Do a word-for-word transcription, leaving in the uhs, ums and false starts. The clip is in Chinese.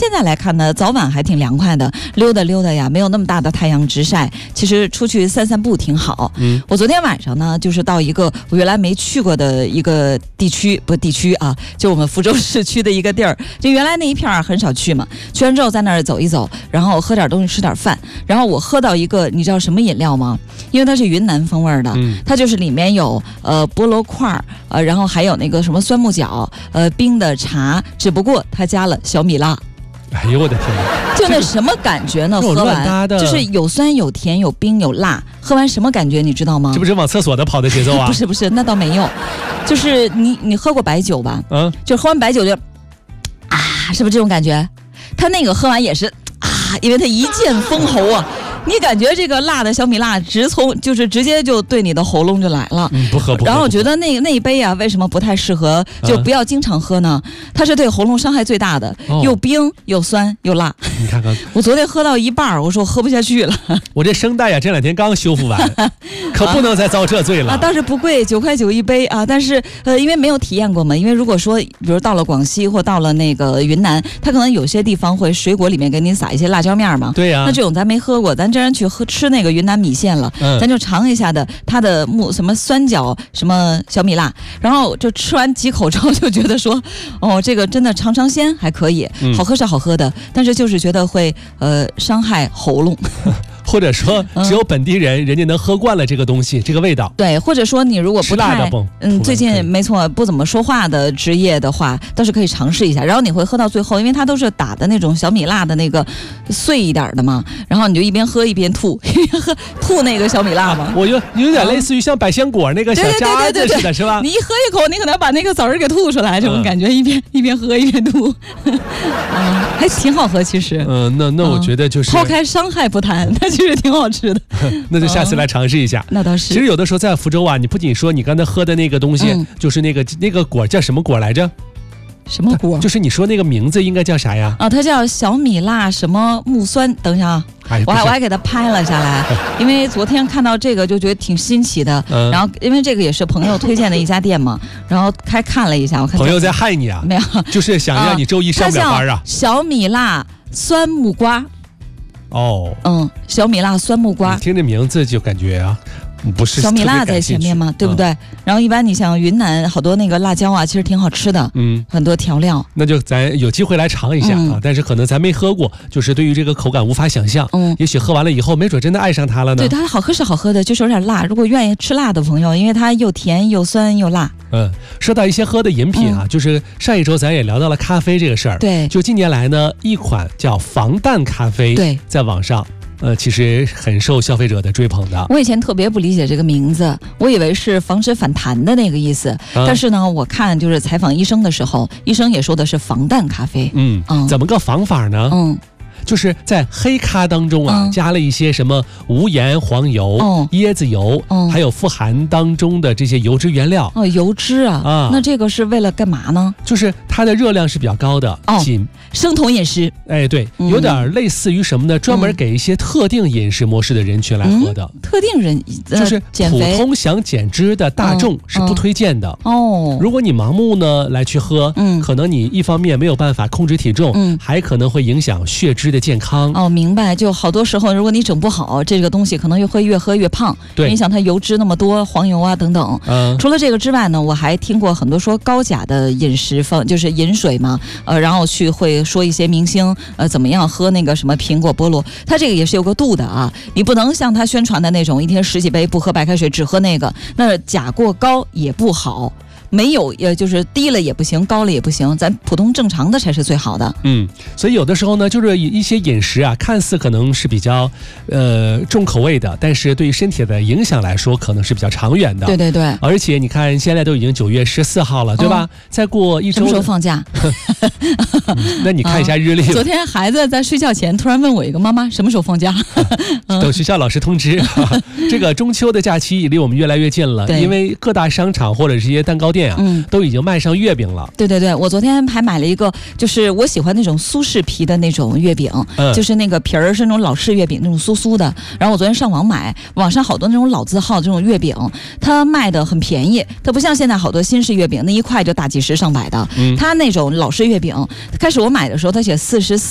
现在来看呢，早晚还挺凉快的，溜达溜达呀，没有那么大的太阳直晒，其实出去散散步挺好。嗯，我昨天晚上呢，就是到一个我原来没去过的一个地区，不是地区啊，就我们福州市区的一个地儿，就原来那一片儿很少去嘛，去完之后在那儿走一走，然后喝点东西，吃点饭，然后我喝到一个，你知道什么饮料吗？因为它是云南风味的，嗯、它就是里面有呃菠萝块儿，呃，然后还有那个什么酸木角，呃，冰的茶，只不过它加了小米辣。 哎呦我的天哪！ 就那什么感觉呢？喝完就是有酸有甜有冰有辣，喝完什么感觉你知道吗？ 这不是往厕所的跑的节奏啊？ 不是不是，那倒没有，就是你你喝过白酒吧？嗯，就喝完白酒就啊，是不是这种感觉？他那个喝完也是啊，因为他一剑封喉啊。你感觉这个辣的小米辣直从就是直接就对你的喉咙就来了， 嗯，不喝不喝。 然后我觉得那那一杯啊，为什么不太适合？就不要经常喝呢？它是对喉咙伤害最大的，哦、又冰又酸又辣。 你看看， 我昨天喝到一半，我说我喝不下去了。 我这声带呀，这两天刚修复完，可不能再遭这罪了。 啊，倒是不贵，九块九一杯啊。但是呃，因为没有体验过嘛，因为如果说比如到了广西或到了那个云南，它可能有些地方会水果里面给你撒一些辣椒面嘛。 对呀、啊。 那这种咱没喝过，咱真然去喝吃那个云南米线了，嗯、咱就尝一下的它的木什么酸角什么小米辣，然后就吃完几口之后就觉得说，哦，这个真的尝尝鲜还可以，嗯、好喝是好喝的，但是就是觉得会呃伤害喉咙。 或者说只有本地人、嗯、人家能喝惯了这个东西，这个味道。 对，或者说你如果不太吃辣的不嗯最近没错不怎么说话的职业的话，倒是可以尝试一下。然后你会喝到最后，因为它都是打的那种小米辣的那个碎一点的嘛，然后你就一边喝一边吐，一边喝吐那个小米辣嘛。 我就有点类似于像百香果那个小渣子似的，是吧？ 你一喝一口，你可能把那个籽儿给吐出来，这种感觉，嗯、一边一边喝一边吐，嗯，还挺好喝其实。 嗯，那那我觉得就是、 嗯、抛开伤害不谈，它其实挺好吃的。 那就下次来尝试一下。 嗯、那倒是。 其实有的时候在福州啊，你不仅说你刚才喝的那个东西，嗯、就是那个那个果叫什么果来着？ 什么果？ 就是你说那个名字应该叫啥呀？ 啊，它叫小米辣什么木酸。等一下啊，哎、我还我还给它拍了下来，因为昨天看到这个就觉得挺新奇的。嗯、然后因为这个也是朋友推荐的一家店嘛，然后开看了一下，我看朋友在害你啊？ 没有， 就是想让你周一上不了班啊。 小米辣酸木瓜。 哦， 嗯，小米辣酸木瓜， 听这名字就感觉啊，不是小米辣在前面嘛，对不对？嗯、然后一般你像云南好多那个辣椒啊，其实挺好吃的，嗯，很多调料。 那就咱有机会来尝一下、嗯、啊，但是可能咱没喝过，就是对于这个口感无法想象，嗯，也许喝完了以后，没准真的爱上它了呢。 对，它好喝是好喝的，就是有点辣。如果愿意吃辣的朋友，因为它又甜又酸又辣。 嗯，说到一些喝的饮品啊，嗯、就是上一周咱也聊到了咖啡这个事儿。 对， 就近年来呢，一款叫防弹咖啡， 对， 在网上。呃，其实很受消费者的追捧的。 我以前特别不理解这个名字，我以为是防止反弹的那个意思。嗯、但是呢，我看就是采访医生的时候，医生也说的是防弹咖啡。 嗯嗯，怎么个防法呢？嗯。就是在黑咖当中啊，嗯、加了一些什么无盐黄油、哦、椰子油，哦、还有富含当中的这些油脂原料。 哦，油脂啊，啊，那这个是为了干嘛呢？ 就是它的热量是比较高的， 哦，仅生酮饮食。 哎，对，有点类似于什么呢？专门给一些特定饮食模式的人群来喝的。 嗯、特定人、 呃、就是普通想减脂的大众是不推荐的。哦，如果你盲目呢来去喝，嗯，可能你一方面没有办法控制体重，嗯，还可能会影响血脂的健康。 哦，明白。就好多时候，如果你整不好，这个东西可能又会越喝越胖。 对， 你想它油脂那么多，黄油啊等等。嗯，除了这个之外呢，我还听过很多说高钾的饮食方，就是饮水嘛，呃，然后去会说一些明星呃怎么样喝那个什么苹果菠萝，它这个也是有个度的啊，你不能像他宣传的那种一天十几杯不喝白开水，只喝那个，那钾过高也不好。没有，呃，就是低了也不行，高了也不行，咱普通正常的才是最好的。 嗯，所以有的时候呢，就是一些饮食啊，看似可能是比较，呃，重口味的，但是对于身体的影响来说，可能是比较长远的。 对对对。 而且你看，现在都已经九月十四号了，对吧？哦、再过一周， 什么时候放假？ 嗯、那你看一下日历、啊。 昨天孩子在睡觉前突然问我一个：“妈妈，什么时候放假？” 等学校老师通知。这个中秋的假期离我们越来越近了，因为各大商场或者是一些蛋糕店。嗯，都已经卖上月饼了。 对对对，我昨天还买了一个，就是我喜欢那种苏式皮的那种月饼，嗯、就是那个皮儿是那种老式月饼，那种酥酥的。然后我昨天上网买，网上好多那种老字号这种月饼，它卖的很便宜，它不像现在好多新式月饼，那一块就大几十上百的。嗯、它那种老式月饼，开始我买的时候它写四十四。